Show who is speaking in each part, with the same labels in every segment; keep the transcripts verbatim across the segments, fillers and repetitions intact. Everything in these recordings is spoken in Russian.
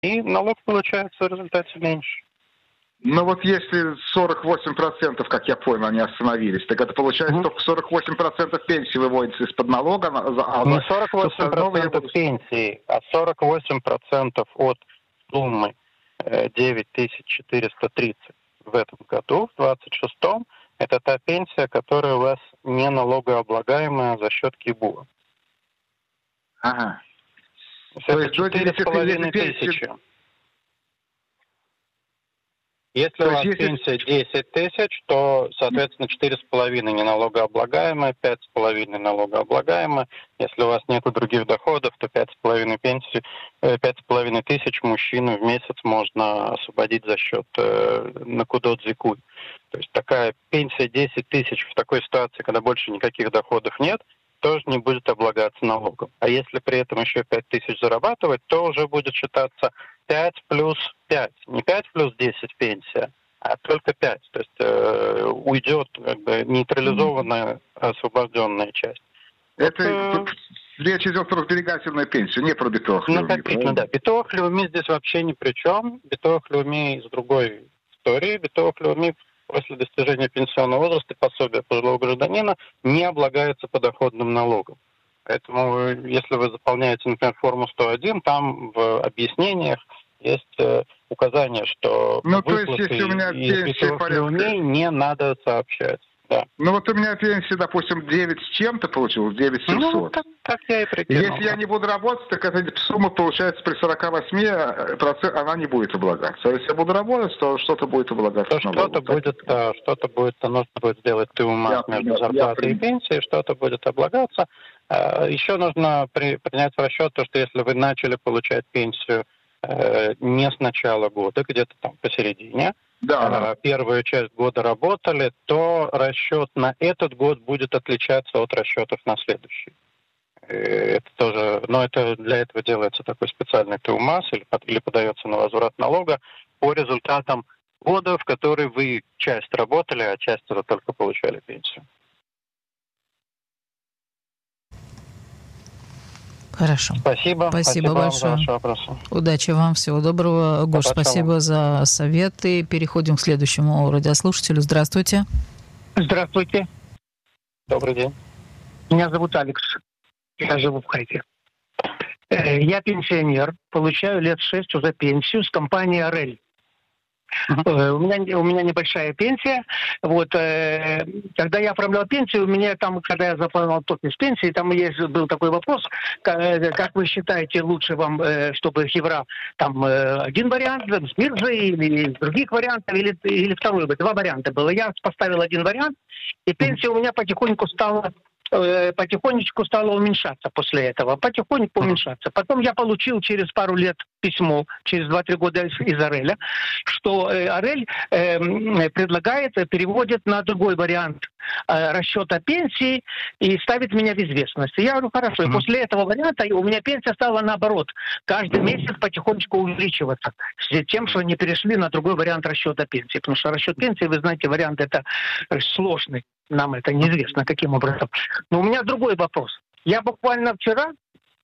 Speaker 1: и налог получается в результате меньше.
Speaker 2: Ну вот если сорок восемь процентов, как я понял, они остановились, так это получается mm-hmm. только сорок восемь процентов пенсии выводится из-под налога.
Speaker 1: А не сорок восемь процентов буду... пенсии, а сорок восемь процентов от суммы девять тысяч четыреста тридцать в этом году, в двадцать шестом, это та пенсия, которая у вас не налогооблагаемая за счет КИБУ.
Speaker 2: Ага.
Speaker 1: То есть это четыре с половиной тысячи. Если у вас если... пенсия десять тысяч, то, соответственно, четыре с половиной не налогооблагаемая, пять с половиной налогооблагаемая. Если у вас нет других доходов, то пять с половиной пенсии, пять с половиной тысяч мужчину в месяц можно освободить за счет э, накудот-зикуй. То есть такая пенсия десять тысяч в такой ситуации, когда больше никаких доходов нет, тоже не будет облагаться налогом. А если при этом еще пять тысяч зарабатывать, то уже будет считаться пять плюс пять. Не пять плюс десять пенсия, а только пять. То есть э, уйдет как бы нейтрализованная освобожденная часть.
Speaker 2: Это вот, э... речь идет про сберегательную пенсию, не про битох леуми.
Speaker 1: Накопительно, да. Битох леуми здесь вообще ни при чем. Битох леуми из другой истории. Битох леуми после достижения пенсионного возраста пособие пожилого гражданина не облагается подоходным налогом. Поэтому, если вы заполняете, например, форму сто один, там в объяснениях есть э, указание, что
Speaker 2: ну,
Speaker 1: выплаты
Speaker 2: то есть, если у меня
Speaker 1: из битох леуми не надо сообщать. Да.
Speaker 2: Ну вот у меня пенсия, допустим, девять с чем-то получилось, девять тысяч семьсот.
Speaker 1: Ну, так, так я и прикинул.
Speaker 2: Если я не буду работать, так эта сумма, получается, при сорок восемь процентов она не будет облагаться. А если я буду работать, то что-то будет облагаться.
Speaker 1: То что-то будет, да, что-то будет, то нужно будет сделать тыумас между зарплатой и пенсией, что-то будет облагаться. Еще нужно при, принять в расчет то, что если вы начали получать пенсию э, не с начала года, где-то там посередине,
Speaker 2: да,
Speaker 1: э,
Speaker 2: да.
Speaker 1: первую часть года работали, то расчет на этот год будет отличаться от расчетов на следующий. Это тоже, но это для этого делается такой специальный ТУМАС или, или подается на возврат налога по результатам года, в который вы часть работали, а часть уже только получали пенсию.
Speaker 3: Хорошо.
Speaker 1: Спасибо.
Speaker 3: Спасибо,
Speaker 1: спасибо
Speaker 3: большое.
Speaker 1: Вам за ваши вопросы.
Speaker 3: Удачи вам, всего доброго. Гош, спасибо за советы. Переходим к следующему радиослушателю. Здравствуйте.
Speaker 4: Здравствуйте.
Speaker 1: Добрый день.
Speaker 4: Меня зовут Алекс. Я живу в Хайфе. Я пенсионер, получаю лет шесть уже пенсию с компании «Орель». Uh-huh. У меня, у меня небольшая пенсия. Вот, э, когда я оформлял пенсию, у меня там, когда я заполнял топис пенсии, там есть, был такой вопрос, как, как вы считаете, лучше вам, э, чтобы хевра, там э, один вариант, с биржей, или других вариантов, или, или второй, два варианта было. Я поставил один вариант, и пенсия uh-huh. у меня потихоньку стала потихонечку стало уменьшаться после этого, потихоньку уменьшаться. Потом я получил через пару лет письмо, через два-три года из Ореля, что Орель э, предлагает, переводит на другой вариант э, расчета пенсии и ставит меня в известность. Я говорю, хорошо. И mm-hmm. после этого варианта у меня пенсия стала наоборот, каждый месяц потихонечку увеличиваться, с тем, что они перешли на другой вариант расчета пенсии. Потому что расчет пенсии, вы знаете, вариант это сложный. Нам это неизвестно, каким образом. Но у меня другой вопрос. Я буквально вчера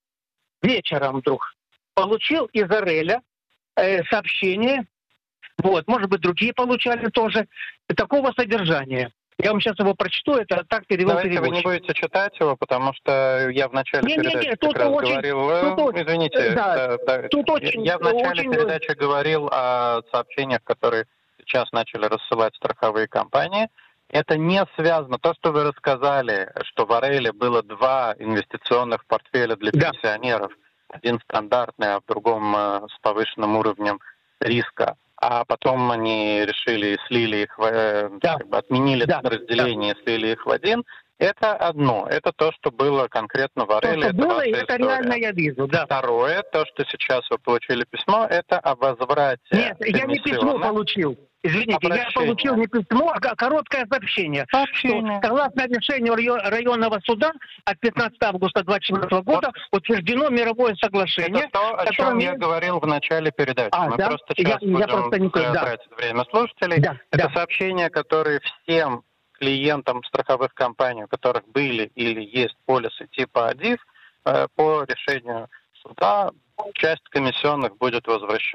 Speaker 4: вечером вдруг получил из Ореля э, сообщение, вот, может быть, другие получали тоже, такого содержания. Я вам сейчас его прочту, это так перевел
Speaker 1: Давайте
Speaker 4: переводчик.
Speaker 1: Вы не будете читать его, потому что я в начале не, передачи не, не, как раз очень, говорил... Извините,
Speaker 4: да,
Speaker 1: да,
Speaker 4: тут очень,
Speaker 1: я в начале
Speaker 4: очень...
Speaker 1: передачи говорил о сообщениях, которые сейчас начали рассылать страховые компании. Это не связано. То, что вы рассказали, что в Ореле было два инвестиционных портфеля для
Speaker 4: да.
Speaker 1: пенсионеров, один стандартный, а в другом э, с повышенным уровнем риска, а потом они решили и слили их, э,
Speaker 4: да.
Speaker 1: как бы отменили
Speaker 4: да.
Speaker 1: разделение
Speaker 4: да.
Speaker 1: и слили их в один. Это одно. Это то, что было конкретно в Ореле.
Speaker 4: То, что
Speaker 1: это
Speaker 4: было,
Speaker 1: ваша
Speaker 4: это
Speaker 1: история.
Speaker 4: реально я вижу, да.
Speaker 1: Второе, то, что сейчас вы получили письмо, это о возврате.
Speaker 4: Нет, я не письмо получил. Извините,
Speaker 1: Обращение.
Speaker 4: Я получил не письмо, а короткое сообщение,
Speaker 1: сообщение.
Speaker 4: что согласно решению районного суда от пятнадцатого августа две тысячи двадцатого года вот. утверждено мировое соглашение.
Speaker 1: Это то, о чем я говорил в начале передачи.
Speaker 4: А,
Speaker 1: Мы
Speaker 4: да?
Speaker 1: просто сейчас
Speaker 4: я,
Speaker 1: будем
Speaker 4: я просто не...
Speaker 1: тратить да. время слушателей.
Speaker 4: Да,
Speaker 1: это
Speaker 4: да.
Speaker 1: сообщение, которое всем клиентам страховых компаний, у которых были или есть полисы типа АДИФ, по решению суда, часть комиссионных будет возвращена.